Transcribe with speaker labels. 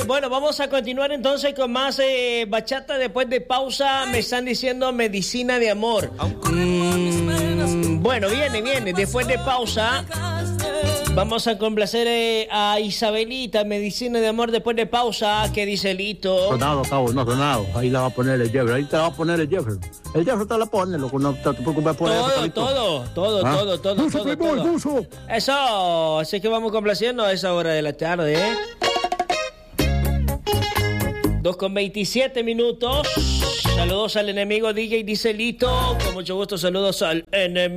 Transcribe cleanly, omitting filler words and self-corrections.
Speaker 1: Bueno, vamos a continuar entonces con más bachata. Después de pausa me están diciendo Medicina de Amor. Bueno, viene. Después de pausa vamos a complacer a Isabelita, Medicina de Amor. Después de pausa, ¿qué dice Lito?
Speaker 2: Sonado, cabo, no sonado. Ahí la va a poner el Jefferson. Ahí te la va a poner el Jefferson. El Jefferson te la pone, loco. No te preocupes por eso.
Speaker 1: Todo. Eso. Así que vamos complaciendo a esa hora de la tarde, 2:27. Saludos al enemigo DJ, dice Lito. Con mucho gusto, saludos al enemigo.